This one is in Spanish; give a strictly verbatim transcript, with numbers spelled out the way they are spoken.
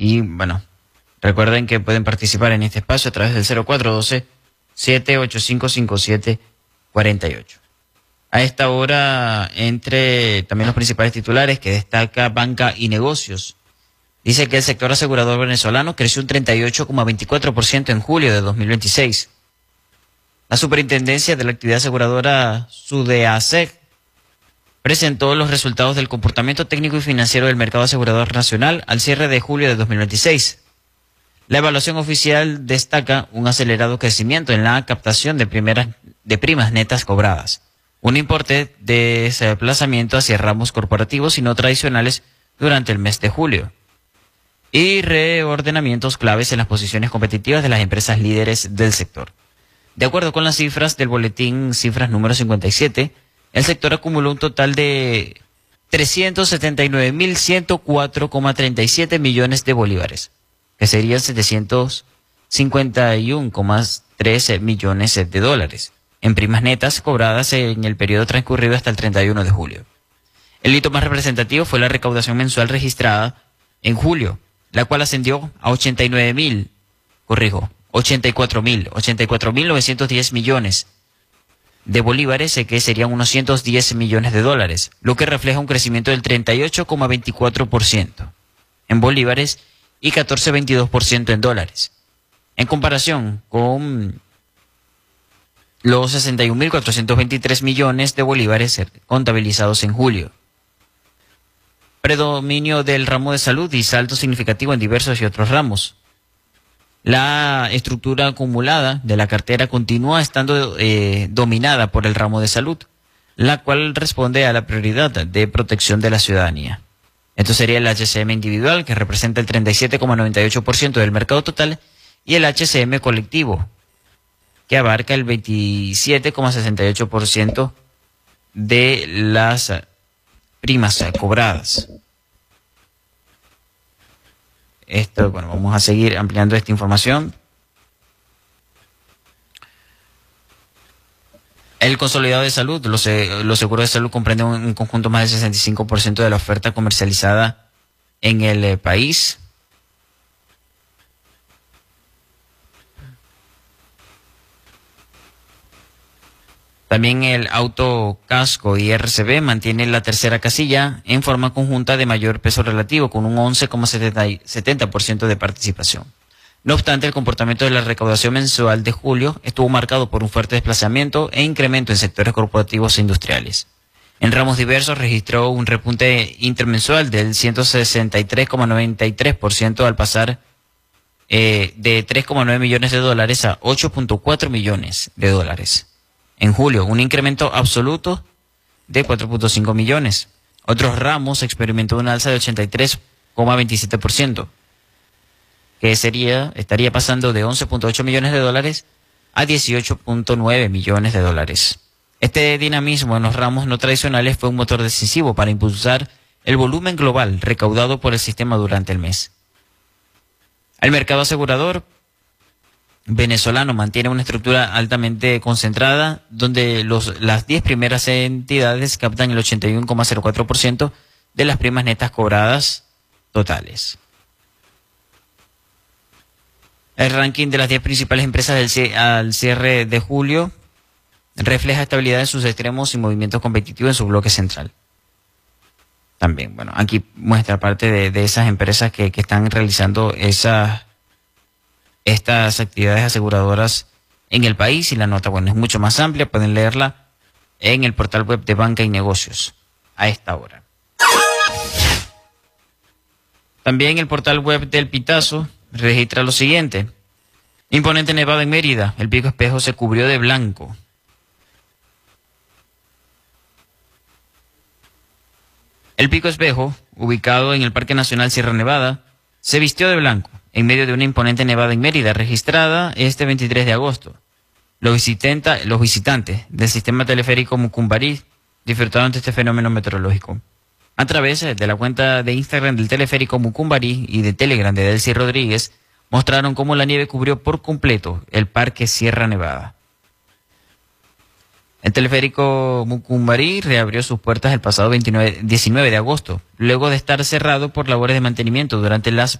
Y bueno, recuerden que pueden participar en este espacio a través del cero cuatro uno dos, siete ocho cinco, cinco siete cuatro ocho. A esta hora, entre también los principales titulares que destaca Banca y Negocios. Dice que el sector asegurador venezolano creció un treinta y ocho coma veinticuatro por ciento en julio de dos mil veintiséis. La Superintendencia de la Actividad Aseguradora SUDEASEG presentó los resultados del comportamiento técnico y financiero del mercado asegurador nacional al cierre de julio de dos mil veintiséis. La evaluación oficial destaca un acelerado crecimiento en la captación de, primeras, de primas netas cobradas, un importe de desplazamiento hacia ramos corporativos y no tradicionales durante el mes de julio, y reordenamientos claves en las posiciones competitivas de las empresas líderes del sector. De acuerdo con las cifras del boletín Cifras número cincuenta y siete, el sector acumuló un total de trescientos setenta y nueve mil ciento cuatro coma treinta y siete millones de bolívares, que serían setecientos cincuenta y uno coma trece millones de dólares, en primas netas cobradas en el periodo transcurrido hasta el treinta y uno de julio. El hito más representativo fue la recaudación mensual registrada en julio, la cual ascendió a ochenta y nueve mil, corrijo, ochenta y cuatro mil, ochenta y cuatro mil novecientos diez millones de bolívares, que serían unos ciento diez millones de dólares, lo que refleja un crecimiento del treinta y ocho coma veinticuatro por ciento en bolívares y catorce coma veintidós por ciento en dólares, en comparación con los sesenta y un mil cuatrocientos veintitrés millones de bolívares contabilizados en julio. Predominio del ramo de salud y salto significativo en diversos y otros ramos. La estructura acumulada de la cartera continúa estando eh, dominada por el ramo de salud, la cual responde a la prioridad de protección de la ciudadanía. Esto sería el H C M individual, que representa el treinta y siete coma noventa y ocho por ciento del mercado total, y el H C M colectivo, que abarca el veintisiete coma sesenta y ocho por ciento de las primas cobradas. Esto, bueno, vamos a seguir ampliando esta información. El consolidado de salud, los, los seguros de salud comprenden un, un conjunto más del sesenta y cinco por ciento de la oferta comercializada en el eh, país. También el auto, casco y R C B mantiene la tercera casilla en forma conjunta de mayor peso relativo, con un once coma setenta por ciento de participación. No obstante, el comportamiento de la recaudación mensual de julio estuvo marcado por un fuerte desplazamiento e incremento en sectores corporativos e industriales. En ramos diversos registró un repunte intermensual del ciento sesenta y tres coma noventa y tres por ciento al pasar eh, de tres coma nueve millones de dólares a ocho coma cuatro millones de dólares. En julio, un incremento absoluto de cuatro coma cinco millones. Otros ramos experimentó una alza de ochenta y tres coma veintisiete por ciento, que sería, estaría pasando de once coma ocho millones de dólares a dieciocho coma nueve millones de dólares. Este dinamismo en los ramos no tradicionales fue un motor decisivo para impulsar el volumen global recaudado por el sistema durante el mes. El mercado asegurador venezolano mantiene una estructura altamente concentrada, donde los, las diez primeras entidades captan el ochenta y uno coma cero cuatro por ciento de las primas netas cobradas totales. El ranking de las diez principales empresas del, al cierre de julio refleja estabilidad en sus extremos y movimientos competitivos en su bloque central. También, bueno, aquí muestra parte de, de esas empresas que, que están realizando esas estas actividades aseguradoras en el país, y la nota, bueno, es mucho más amplia, pueden leerla en el portal web de Banca y Negocios a esta hora. También el portal web del Pitazo registra lo siguiente: imponente nevada en Mérida, el Pico Espejo se cubrió de blanco. El Pico Espejo, ubicado en el Parque Nacional Sierra Nevada, se vistió de blanco en medio de una imponente nevada en Mérida, registrada este veintitrés de agosto. Los, visitenta, los visitantes del sistema teleférico Mucumbarí disfrutaron de este fenómeno meteorológico a través de la cuenta de Instagram del teleférico Mucumbarí y de Telegram de Delcy Rodríguez. Mostraron cómo la nieve cubrió por completo el Parque Sierra Nevada. El teleférico Mucumbarí reabrió sus puertas el pasado diecinueve de agosto, luego de estar cerrado por labores de mantenimiento durante las